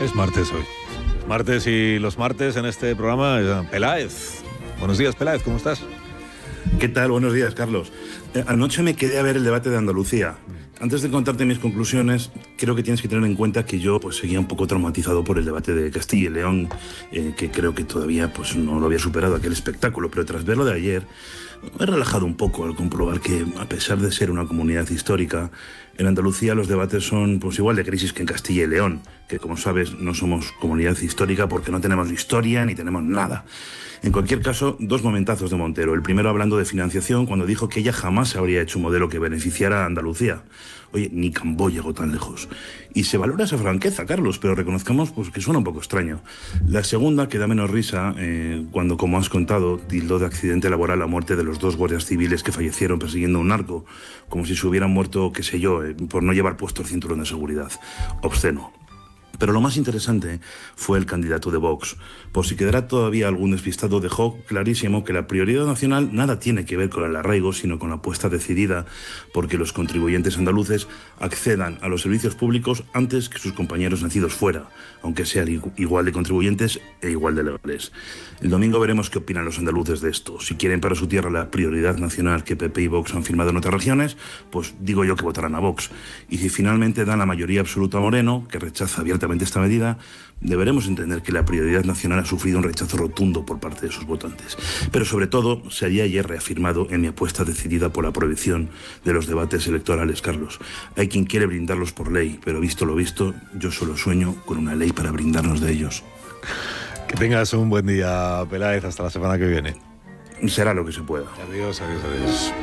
Es martes hoy. Es martes y los martes en este programa, Peláez. Buenos días, Peláez, ¿cómo estás? ¿Qué tal? Buenos días, Carlos. Anoche me quedé a ver el debate de Andalucía. Antes de contarte mis conclusiones, creo que tienes que tener en cuenta que yo seguía un poco traumatizado por el debate de Castilla y León, que creo que todavía no lo había superado aquel espectáculo, pero tras verlo de ayer, me he relajado un poco al comprobar que, a pesar de ser una comunidad histórica, en Andalucía los debates son igual de crisis que en Castilla y León, que como sabes no somos comunidad histórica porque no tenemos historia ni tenemos nada. En cualquier caso, dos momentazos de Montero. El primero hablando de financiación, cuando dijo que ella jamás habría hecho un modelo que beneficiara a Andalucía. Oye, ni Cambó llegó tan lejos. Y se valora esa franqueza, Carlos, pero reconozcamos que suena un poco extraño. La segunda, que da menos risa, cuando, como has contado, tildó de accidente laboral la muerte de los 2 guardias civiles que fallecieron persiguiendo a un narco, como si se hubieran muerto, qué sé yo, por no llevar puesto el cinturón de seguridad. Obsceno. Pero lo más interesante fue el candidato de Vox. Por si quedara todavía algún despistado, dejó clarísimo que la prioridad nacional nada tiene que ver con el arraigo, sino con la apuesta decidida porque los contribuyentes andaluces accedan a los servicios públicos antes que sus compañeros nacidos fuera, aunque sean igual de contribuyentes e igual de legales. El domingo veremos qué opinan los andaluces de esto. Si quieren para su tierra la prioridad nacional que PP y Vox han firmado en otras regiones, pues digo yo que votarán a Vox. Y si finalmente dan la mayoría absoluta a Moreno, que rechaza abiertamente esta medida, deberemos entender que la prioridad nacional ha sufrido un rechazo rotundo por parte de sus votantes. Pero sobre todo, se había ayer reafirmado en mi apuesta decidida por la prohibición de los debates electorales, Carlos. Hay quien quiere brindarlos por ley, pero visto lo visto, yo solo sueño con una ley para brindarnos de ellos. Que tengas un buen día, Peláez, hasta la semana que viene. Será lo que se pueda. Adiós, adiós, adiós.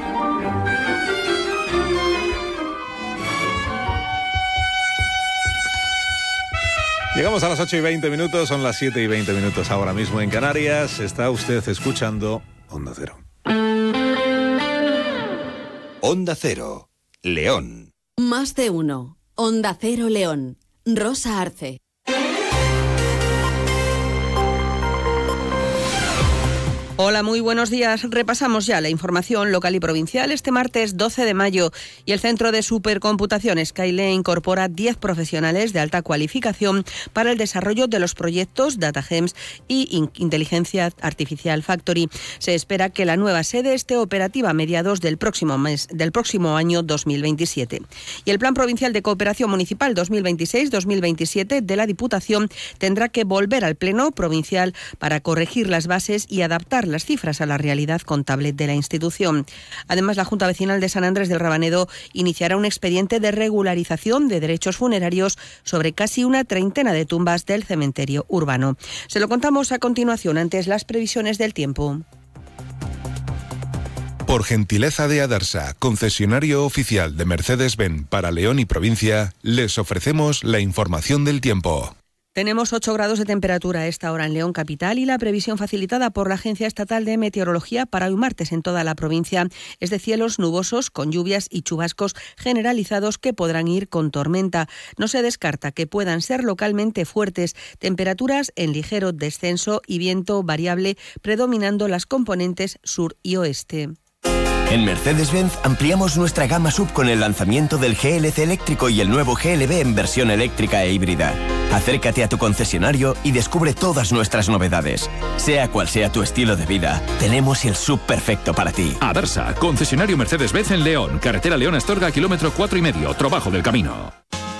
Llegamos a las 8:20, son las 7:20 ahora mismo en Canarias. Está usted escuchando Onda Cero. Onda Cero, León. Más de uno. Onda Cero León. Rosa Arce. Hola, muy buenos días. Repasamos ya la información local y provincial este martes 12 de mayo y el Centro de Supercomputación Skyle incorpora 10 profesionales de alta cualificación para el desarrollo de los proyectos DataGems y Inteligencia Artificial Factory. Se espera que la nueva sede esté operativa a mediados del próximo año 2027. Y el Plan Provincial de Cooperación Municipal 2026-2027 de la Diputación tendrá que volver al Pleno Provincial para corregir las bases y adaptar las cifras a la realidad contable de la institución. Además, la Junta Vecinal de San Andrés del Rabanedo iniciará un expediente de regularización de derechos funerarios sobre casi una treintena de tumbas del cementerio urbano. Se lo contamos a continuación, antes las previsiones del tiempo. Por gentileza de Adarsa, concesionario oficial de Mercedes-Benz para León y provincia, les ofrecemos la información del tiempo. Tenemos 8 grados de temperatura a esta hora en León capital y la previsión facilitada por la Agencia Estatal de Meteorología para hoy martes en toda la provincia es de cielos nubosos con lluvias y chubascos generalizados que podrán ir con tormenta. No se descarta que puedan ser localmente fuertes, temperaturas en ligero descenso y viento variable predominando las componentes sur y oeste. En Mercedes-Benz ampliamos nuestra gama SUV con el lanzamiento del GLC eléctrico y el nuevo GLB en versión eléctrica e híbrida. Acércate a tu concesionario y descubre todas nuestras novedades. Sea cual sea tu estilo de vida, tenemos el SUV perfecto para ti. Adarsa, concesionario Mercedes-Benz en León, carretera León-Astorga, kilómetro 4,5, Trabajo del Camino.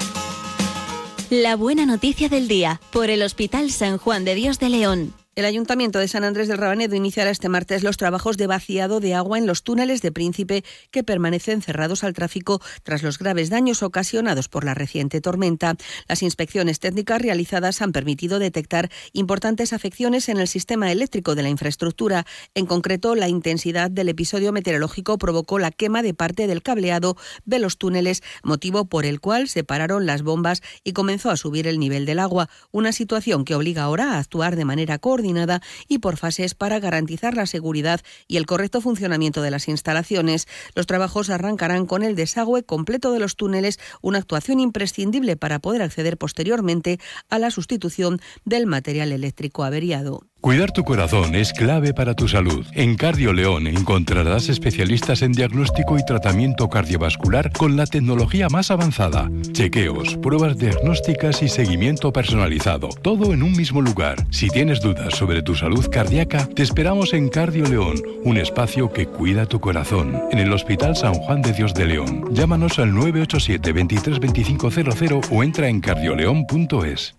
La buena noticia del día, por el Hospital San Juan de Dios de León. El Ayuntamiento de San Andrés del Rabanedo iniciará este martes los trabajos de vaciado de agua en los túneles de Príncipe que permanecen cerrados al tráfico tras los graves daños ocasionados por la reciente tormenta. Las inspecciones técnicas realizadas han permitido detectar importantes afecciones en el sistema eléctrico de la infraestructura. En concreto, la intensidad del episodio meteorológico provocó la quema de parte del cableado de los túneles, motivo por el cual se pararon las bombas y comenzó a subir el nivel del agua, una situación que obliga ahora a actuar de manera coordinada y por fases para garantizar la seguridad y el correcto funcionamiento de las instalaciones. Los trabajos arrancarán con el desagüe completo de los túneles, una actuación imprescindible para poder acceder posteriormente a la sustitución del material eléctrico averiado. Cuidar tu corazón es clave para tu salud. En Cardio León encontrarás especialistas en diagnóstico y tratamiento cardiovascular con la tecnología más avanzada. Chequeos, pruebas diagnósticas y seguimiento personalizado. Todo en un mismo lugar. Si tienes dudas sobre tu salud cardíaca, te esperamos en Cardio León, un espacio que cuida tu corazón. En el Hospital San Juan de Dios de León. Llámanos al 987 23 2500 o entra en cardioleón.es.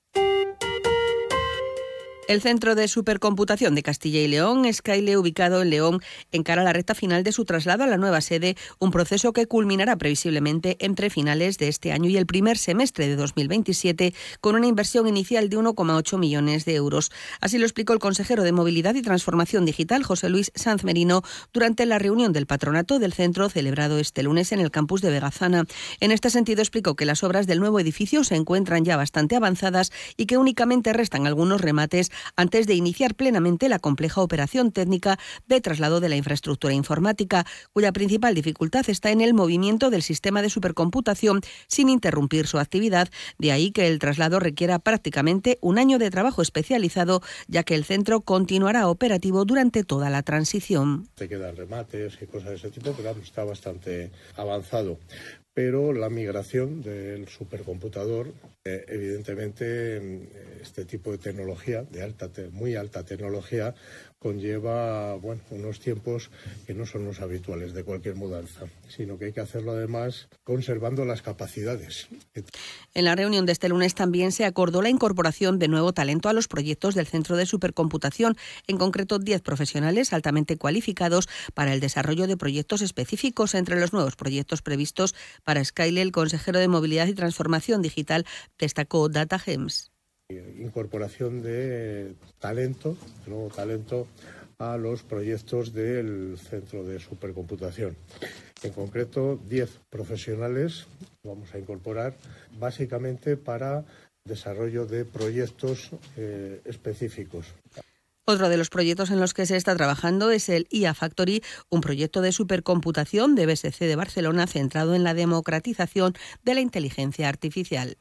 El Centro de Supercomputación de Castilla y León, Skyle, ubicado en León, encara la recta final de su traslado a la nueva sede, un proceso que culminará previsiblemente entre finales de este año y el primer semestre de 2027, con una inversión inicial de 1,8 millones de euros. Así lo explicó el consejero de Movilidad y Transformación Digital, José Luis Sanz Merino, durante la reunión del patronato del centro celebrado este lunes en el campus de Vegazana. En este sentido, explicó que las obras del nuevo edificio se encuentran ya bastante avanzadas y que únicamente restan algunos remates antes de iniciar plenamente la compleja operación técnica de traslado de la infraestructura informática, cuya principal dificultad está en el movimiento del sistema de supercomputación sin interrumpir su actividad, de ahí que el traslado requiera prácticamente un año de trabajo especializado, ya que el centro continuará operativo durante toda la transición. Te quedan remates y cosas de ese tipo, pero está bastante avanzado. Pero la migración del supercomputador, evidentemente, este tipo de tecnología, muy alta tecnología, conlleva unos tiempos que no son los habituales de cualquier mudanza, sino que hay que hacerlo además conservando las capacidades. En la reunión de este lunes también se acordó la incorporación de nuevo talento a los proyectos del Centro de Supercomputación, en concreto 10 profesionales altamente cualificados para el desarrollo de proyectos específicos. Entre los nuevos proyectos previstos para Skyle, el consejero de Movilidad y Transformación Digital destacó DataGems. Incorporación de nuevo talento a los proyectos del Centro de Supercomputación. En concreto, 10 profesionales vamos a incorporar básicamente para desarrollo de proyectos específicos. Otro de los proyectos en los que se está trabajando es el IA Factory, un proyecto de supercomputación de BSC de Barcelona centrado en la democratización de la inteligencia artificial.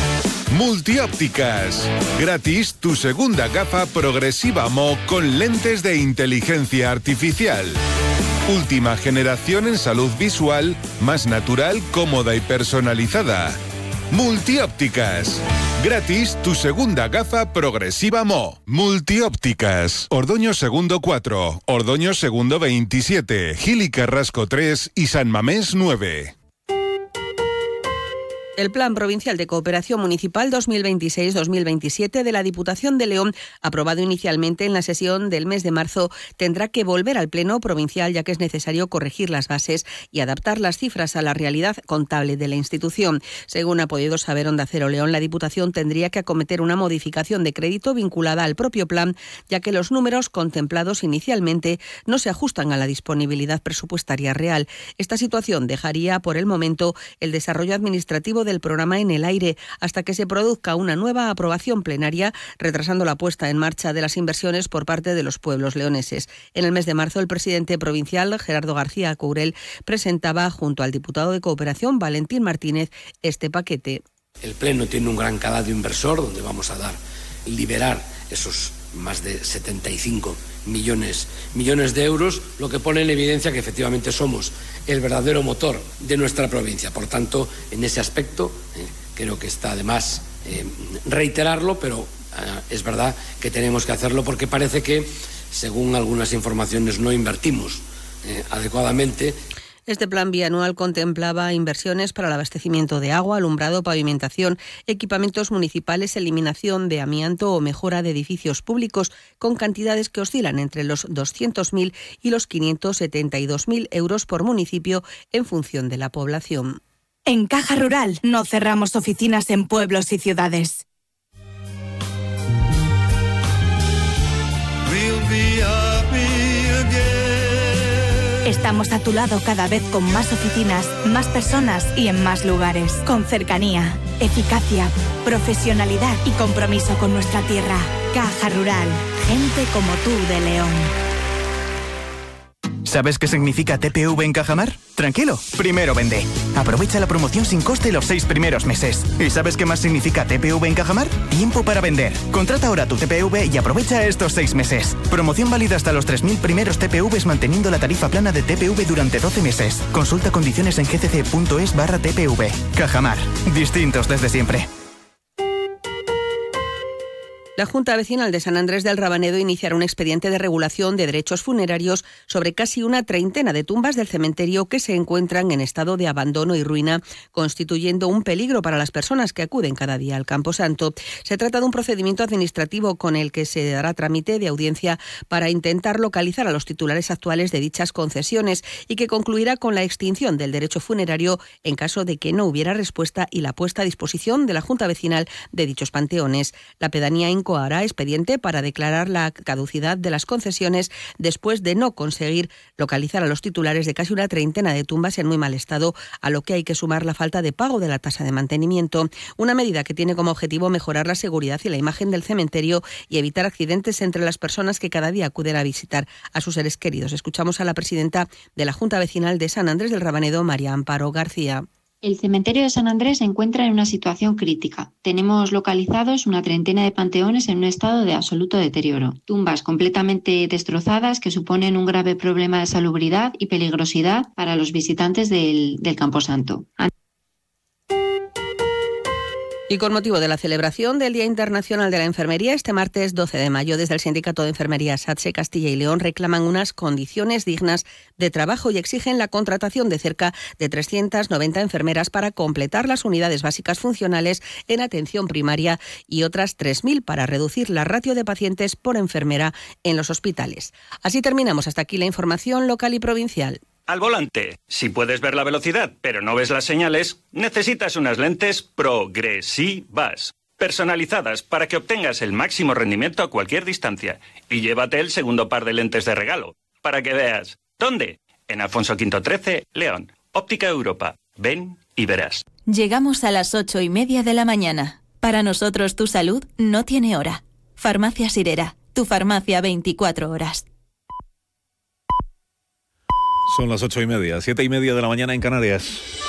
Multiópticas. Gratis tu segunda gafa progresiva Mo con lentes de inteligencia artificial. Última generación en salud visual, más natural, cómoda y personalizada. Multiópticas. Gratis tu segunda gafa progresiva Mo. Multiópticas. Ordoño Segundo 4, Ordoño Segundo 27, Gil y Carrasco 3 y San Mamés 9. El Plan Provincial de Cooperación Municipal 2026-2027 de la Diputación de León, aprobado inicialmente en la sesión del mes de marzo, tendrá que volver al Pleno Provincial, ya que es necesario corregir las bases y adaptar las cifras a la realidad contable de la institución. Según ha podido saber Onda Cero León, la Diputación tendría que acometer una modificación de crédito vinculada al propio plan, ya que los números contemplados inicialmente no se ajustan a la disponibilidad presupuestaria real. Esta situación dejaría por el momento el desarrollo administrativo del programa en el aire hasta que se produzca una nueva aprobación plenaria, retrasando la puesta en marcha de las inversiones por parte de los pueblos leoneses. En el mes de marzo, el presidente provincial, Gerardo García Courel, presentaba junto al diputado de Cooperación, Valentín Martínez, este paquete. El Pleno tiene un gran calado inversor donde vamos a liberar esos más de 75 millones de euros, lo que pone en evidencia que efectivamente somos el verdadero motor de nuestra provincia. Por tanto, en ese aspecto, creo que está de más reiterarlo, pero es verdad que tenemos que hacerlo porque parece que, según algunas informaciones, no invertimos adecuadamente. Este plan bianual contemplaba inversiones para el abastecimiento de agua, alumbrado, pavimentación, equipamientos municipales, eliminación de amianto o mejora de edificios públicos, con cantidades que oscilan entre los 200.000 y los 572.000 euros por municipio en función de la población. En Caja Rural no cerramos oficinas en pueblos y ciudades. Estamos a tu lado cada vez con más oficinas, más personas y en más lugares. Con cercanía, eficacia, profesionalidad y compromiso con nuestra tierra. Caja Rural. Gente como tú de León. ¿Sabes qué significa TPV en Cajamar? Tranquilo, primero vende. Aprovecha la promoción sin coste los 6 primeros meses. ¿Y sabes qué más significa TPV en Cajamar? Tiempo para vender. Contrata ahora tu TPV y aprovecha estos 6 meses. Promoción válida hasta los 3.000 primeros TPVs manteniendo la tarifa plana de TPV durante 12 meses. Consulta condiciones en gcc.es/TPV. Cajamar. Distintos desde siempre. La Junta Vecinal de San Andrés del Rabanedo iniciará un expediente de regulación de derechos funerarios sobre casi una treintena de tumbas del cementerio que se encuentran en estado de abandono y ruina, constituyendo un peligro para las personas que acuden cada día al Camposanto. Se trata de un procedimiento administrativo con el que se dará trámite de audiencia para intentar localizar a los titulares actuales de dichas concesiones y que concluirá con la extinción del derecho funerario en caso de que no hubiera respuesta y la puesta a disposición de la Junta Vecinal de dichos panteones. La pedanía hará expediente para declarar la caducidad de las concesiones después de no conseguir localizar a los titulares de casi una treintena de tumbas en muy mal estado, a lo que hay que sumar la falta de pago de la tasa de mantenimiento. Una medida que tiene como objetivo mejorar la seguridad y la imagen del cementerio y evitar accidentes entre las personas que cada día acuden a visitar a sus seres queridos. Escuchamos a la presidenta de la Junta Vecinal de San Andrés del Rabanedo, María Amparo García. El cementerio de San Andrés se encuentra en una situación crítica. Tenemos localizados una treintena de panteones en un estado de absoluto deterioro. Tumbas completamente destrozadas que suponen un grave problema de salubridad y peligrosidad para los visitantes del Camposanto. Y con motivo de la celebración del Día Internacional de la Enfermería, este martes 12 de mayo, desde el Sindicato de Enfermería SATSE Castilla y León reclaman unas condiciones dignas de trabajo y exigen la contratación de cerca de 390 enfermeras para completar las unidades básicas funcionales en atención primaria y otras 3.000 para reducir la ratio de pacientes por enfermera en los hospitales. Así terminamos. Hasta aquí la información local y provincial. Al volante, si puedes ver la velocidad pero no ves las señales, necesitas unas lentes progresivas, personalizadas para que obtengas el máximo rendimiento a cualquier distancia. Y llévate el segundo par de lentes de regalo, para que veas. ¿Dónde? En Alfonso V 13, León. Óptica Europa. Ven y verás. Llegamos a las 8:30 de la mañana. Para nosotros tu salud no tiene hora. Farmacia Sirera, tu farmacia 24 horas. Son las 8:30, 7:30 de la mañana en Canarias.